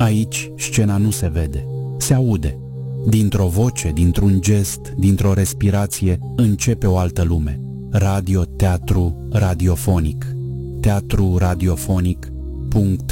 Aici scena nu se vede, se aude. Dintr-o voce, dintr-un gest, dintr-o respirație, începe o altă lume. Radio, teatru, radiofonic. teatruradiofonic.com